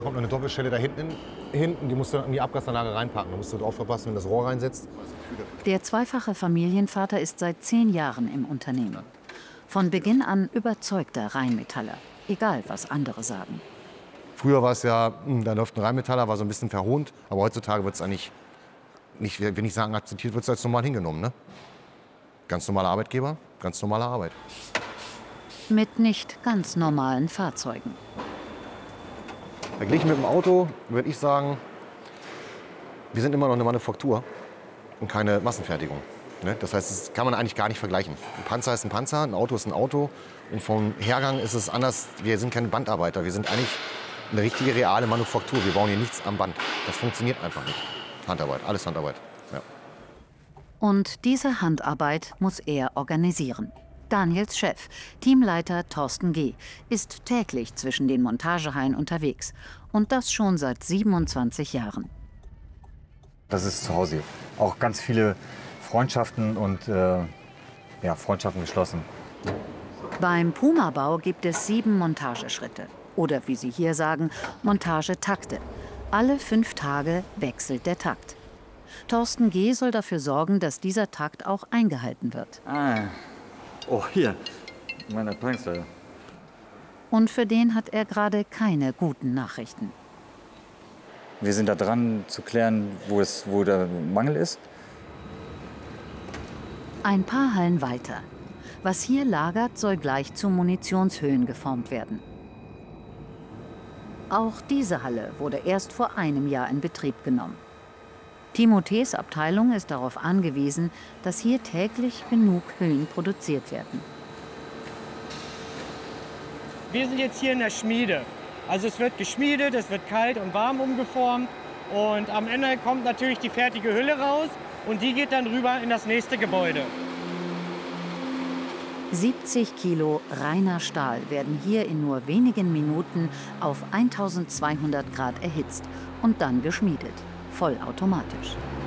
Kommt noch eine Doppelstelle da hinten, die musst du in die Abgasanlage reinpacken. Da musst du aufpassen, wenn du das Rohr reinsetzt. Der zweifache Familienvater ist seit 10 Jahren im Unternehmen. Von Beginn an überzeugter Rheinmetaller, egal was andere sagen. Früher war es ja, da läuft ein Rheinmetaller, war so ein bisschen verhohnt. Aber heutzutage wird es eigentlich, will nicht sagen akzeptiert, wird es als normal hingenommen. Ne? Ganz normaler Arbeitgeber, ganz normale Arbeit. Mit nicht ganz normalen Fahrzeugen. Verglichen mit dem Auto würde ich sagen, wir sind immer noch eine Manufaktur und keine Massenfertigung. Ne? Das heißt, das kann man eigentlich gar nicht vergleichen. Ein Panzer ist ein Panzer, ein Auto ist ein Auto. Und vom Hergang ist es anders. Wir sind keine Bandarbeiter, wir sind eigentlich eine richtige, reale Manufaktur. Wir bauen hier nichts am Band. Das funktioniert einfach nicht. Handarbeit, alles Handarbeit. Ja. Und diese Handarbeit muss er organisieren. Daniels Chef, Teamleiter Thorsten G., ist täglich zwischen den Montagehallen unterwegs. Und das schon seit 27 Jahren. Das ist zu Hause. Auch ganz viele Freundschaften und Freundschaften geschlossen. Beim Puma-Bau gibt es 7 Montageschritte. Oder wie Sie hier sagen, Montagetakte. Alle 5 Tage wechselt der Takt. Thorsten G. soll dafür sorgen, dass dieser Takt auch eingehalten wird. Oh, hier, meine Tankstelle. Und für den hat er gerade keine guten Nachrichten. Wir sind da dran zu klären, wo der Mangel ist. Ein paar Hallen weiter. Was hier lagert, soll gleich zu Munitionshüllen geformt werden. Auch diese Halle wurde erst vor einem Jahr in Betrieb genommen. Timothees Abteilung ist darauf angewiesen, dass hier täglich genug Hüllen produziert werden. Wir sind jetzt hier in der Schmiede. Also es wird geschmiedet, es wird kalt und warm umgeformt. Und am Ende kommt natürlich die fertige Hülle raus und die geht dann rüber in das nächste Gebäude. 70 Kilo reiner Stahl werden hier in nur wenigen Minuten auf 1200 Grad erhitzt und dann geschmiedet, vollautomatisch.